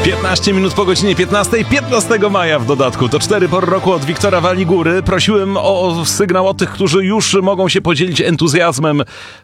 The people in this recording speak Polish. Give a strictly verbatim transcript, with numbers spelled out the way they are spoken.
piętnaście minut po godzinie piętnastej, piętnastego maja w dodatku. To cztery pory roku od Wiktora Waligóry. Prosiłem o sygnał od tych, którzy już mogą się podzielić entuzjazmem